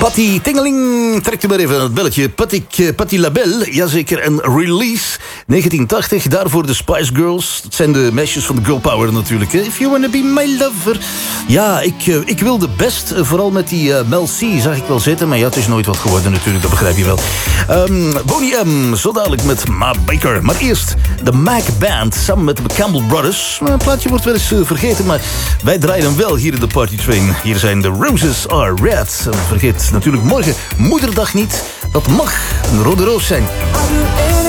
Patty Tingeling, trekt u maar even het belletje. Patti LaBelle, jazeker, en Release, 1980. Daarvoor de Spice Girls. Dat zijn de meisjes van de Girl Power natuurlijk. If you wanna be my lover. Ja, ik wilde best, vooral met die Mel C, zag ik wel zitten. Maar ja, het is nooit wat geworden natuurlijk, dat begrijp je wel. Boney M, zo dadelijk met Ma Baker. Maar eerst de Mac Band, samen met de Campbell Brothers. Een plaatje wordt wel eens vergeten, maar wij draaien hem wel hier in de Party Train. Hier zijn de Roses Are Red. En vergeet natuurlijk morgen Moederdag niet. Dat mag een rode roos zijn.